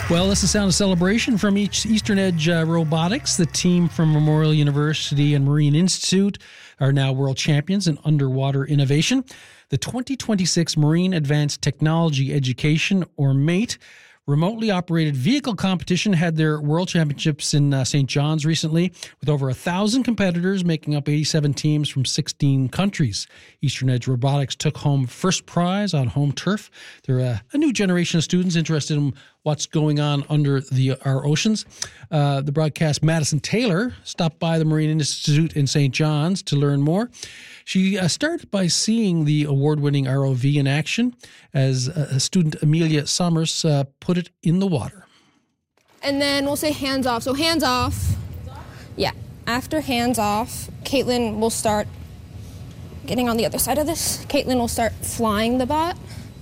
Well, this is Sound of Celebration from Eastern Edge Robotics. The team from Memorial University and Marine Institute are now world champions in underwater innovation. The 2026 Marine Advanced Technology Education, or MATE, remotely operated vehicle competition had their world championships in St. John's recently, with over 1,000 competitors making up 87 teams from 16 countries. Eastern Edge Robotics took home first prize on home turf. They're a new generation of students interested in what's going on under our oceans. The broadcast Madison Taylor stopped by the Marine Institute in St. John's to learn more. She started by seeing the award-winning ROV in action as student Amelia Summers put it in the water. And then we'll say hands off. So hands off. Yeah. After hands off, Caitlin will start getting on the other side of this. Caitlin will start flying the bot.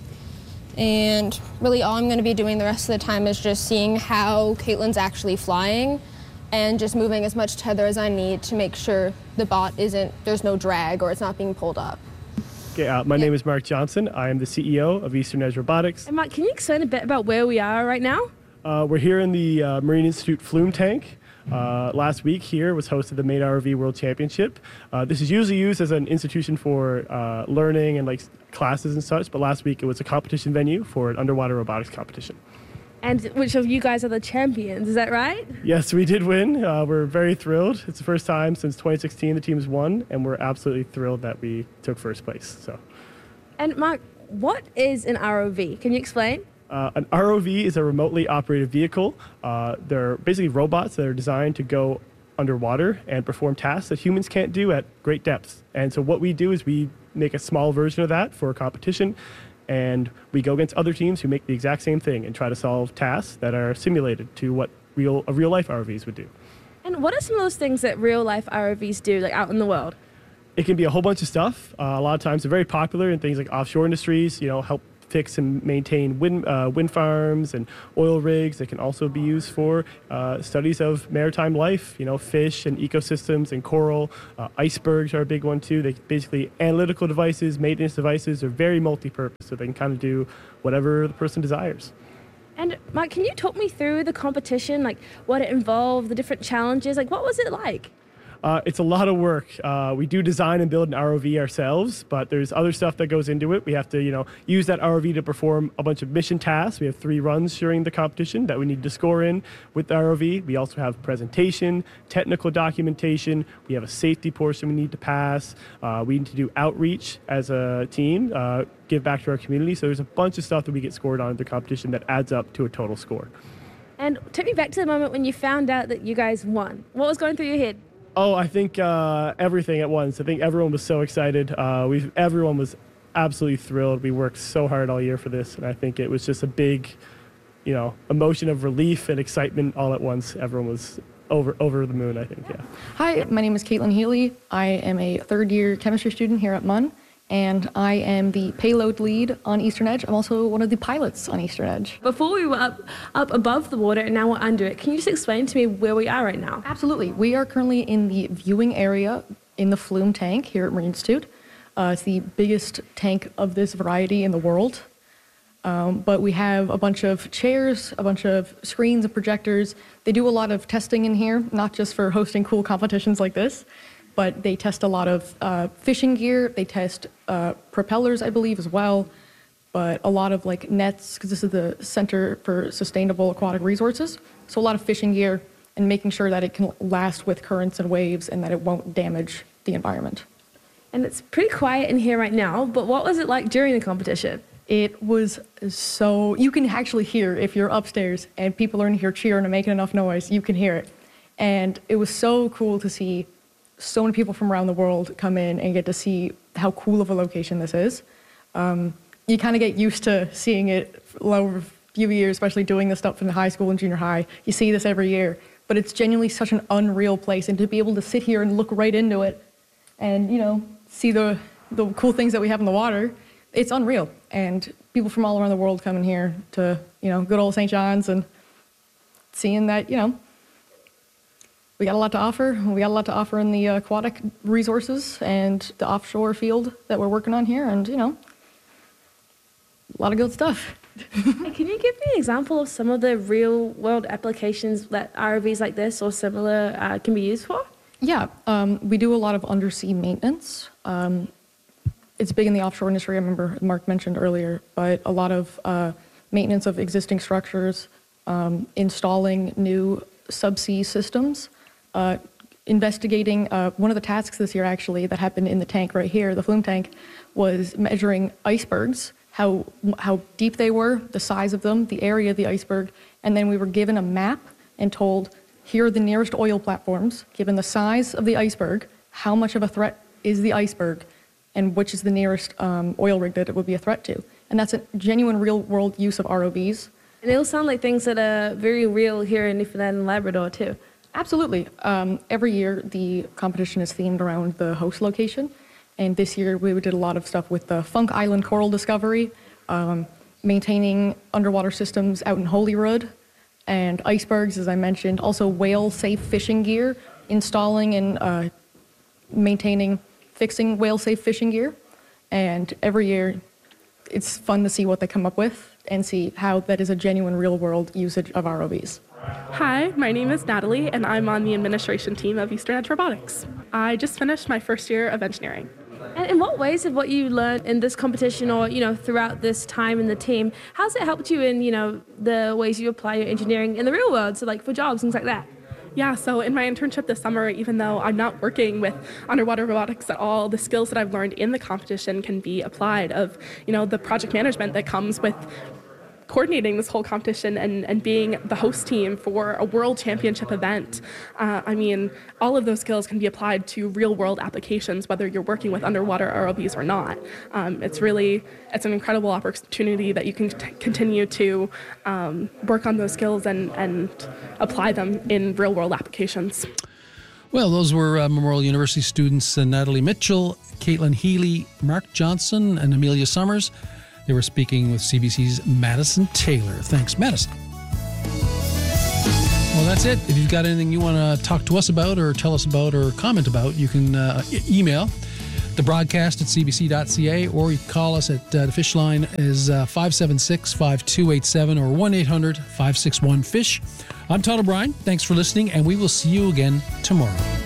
And really all I'm going to be doing the rest of the time is just seeing how Caitlin's actually flying and just moving as much tether as I need to make sure the bot there's no drag or it's not being pulled up. Okay, my name is Mark Johnson. I am the CEO of Eastern Edge Robotics. And Mark, can you explain a bit about where we are right now? We're here in the Marine Institute Flume Tank. Last week here was hosted the MATE ROV World Championship. This is usually used as an institution for learning and like classes and such, but last week it was a competition venue for an underwater robotics competition. And which of you guys are the champions, is that right? Yes, we did win. We're very thrilled. It's the first time since 2016 the team's won, and we're absolutely thrilled that we took first place. And Mark, what is an ROV? Can you explain? An ROV is a remotely operated vehicle. They're basically robots that are designed to go underwater and perform tasks that humans can't do at great depths. And so what we do is we make a small version of that for a competition, and we go against other teams who make the exact same thing and try to solve tasks that are simulated to what real-life ROVs would do. And what are some of those things that real-life ROVs do, like out in the world? It can be a whole bunch of stuff. A lot of times they're very popular in things like offshore industries, help fix and maintain wind farms and oil rigs. They can also be used for studies of maritime life, fish and ecosystems and coral. Icebergs are a big one too. They basically analytical devices, maintenance devices are very multi-purpose, so they can kind of do whatever the person desires. And Mark, can you talk me through the competition, like what it involved, the different challenges, like what was it like? It's a lot of work. We do design and build an ROV ourselves, but there's other stuff that goes into it. We have to, use that ROV to perform a bunch of mission tasks. We have 3 runs during the competition that we need to score in with the ROV. We also have presentation, technical documentation. We have a safety portion we need to pass. We need to do outreach as a team, give back to our community. So there's a bunch of stuff that we get scored on in the competition that adds up to a total score. And take me back to the moment when you found out that you guys won. What was going through your head? Oh, I think everything at once. I think everyone was so excited. Everyone was absolutely thrilled. We worked so hard all year for this, and I think it was just a big, emotion of relief and excitement all at once. Everyone was over the moon, I think, yeah. Hi, my name is Caitlin Healy. I am a third-year chemistry student here at MUN, and I am the payload lead on Eastern Edge. I'm also one of the pilots on Eastern Edge. Before we were up above the water and now we're under it, can you just explain to me where we are right now? Absolutely. We are currently in the viewing area in the Flume Tank here at Marine Institute. It's the biggest tank of this variety in the world. But we have a bunch of chairs, a bunch of screens and projectors. They do a lot of testing in here, not just for hosting cool competitions like this, but they test a lot of fishing gear. They test propellers, I believe, as well, but a lot of nets, because this is the Center for Sustainable Aquatic Resources. So a lot of fishing gear and making sure that it can last with currents and waves and that it won't damage the environment. And it's pretty quiet in here right now, but what was it like during the competition? It was so, you can actually hear if you're upstairs and people are in here cheering and making enough noise, you can hear it. And it was so cool to see so many people from around the world come in and get to see how cool of a location this is. You kind of get used to seeing it over a few years, especially doing this stuff in high school and junior high. You see this every year, but it's genuinely such an unreal place, and to be able to sit here and look right into it and, see the cool things that we have in the water, it's unreal. And people from all around the world coming here to, good old St. John's and seeing that, we got a lot to offer. We got a lot to offer in the aquatic resources and the offshore field that we're working on here, and, a lot of good stuff. And can you give me an example of some of the real world applications that ROVs like this or similar can be used for? Yeah, we do a lot of undersea maintenance. It's big in the offshore industry, I remember Mark mentioned earlier, but a lot of maintenance of existing structures, installing new subsea systems, investigating. One of the tasks this year actually that happened in the tank right here, the flume tank, was measuring icebergs, how deep they were, the size of them, the area of the iceberg, and then we were given a map and told, here are the nearest oil platforms, given the size of the iceberg, how much of a threat is the iceberg, and which is the nearest oil rig that it would be a threat to. And that's a genuine real-world use of ROVs. And it'll sound like things that are very real here in Newfoundland and Labrador too. Absolutely. Every year, the competition is themed around the host location. And this year, we did a lot of stuff with the Funk Island coral discovery, maintaining underwater systems out in Holyrood, and icebergs, as I mentioned. Also, whale-safe fishing gear, installing and maintaining, fixing whale-safe fishing gear. And every year, it's fun to see what they come up with and see how that is a genuine real-world usage of ROVs. Hi, my name is Natalie, and I'm on the administration team of Eastern Edge Robotics. I just finished my first year of engineering. And in what ways have what you learned in this competition or, throughout this time in the team, how's it helped you in, the ways you apply your engineering in the real world, so like for jobs, things like that? Yeah, so in my internship this summer, even though I'm not working with underwater robotics at all, the skills that I've learned in the competition can be applied of, the project management that comes with coordinating this whole competition and being the host team for a world championship event. All of those skills can be applied to real world applications, whether you're working with underwater ROVs or not. It's an incredible opportunity that you can continue to work on those skills and apply them in real world applications. Well, those were Memorial University students Natalie Mitchell, Caitlin Healy, Mark Johnson, and Amelia Summers. They were speaking with CBC's Madison Taylor. Thanks, Madison. Well, that's it. If you've got anything you want to talk to us about or tell us about or comment about, you can email the broadcast at cbc.ca, or you can call us at the fish line is 576-5287 or 1-800-561-FISH. I'm Todd O'Brien. Thanks for listening, and we will see you again tomorrow.